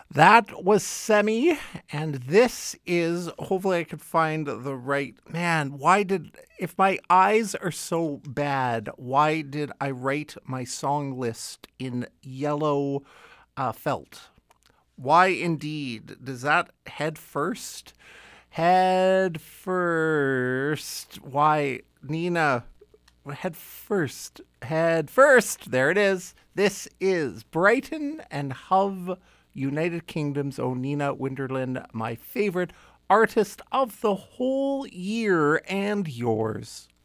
That was Semi, and this is hopefully I could find the right man. If my eyes are so bad, why did I write my song list in yellow felt? Why indeed? Does that head first? Head first. Why, Nina? Head first. Head first. There it is. This is Brighton and Hove, United Kingdom's own Nina Winterland, my favorite artist of the whole year and yours.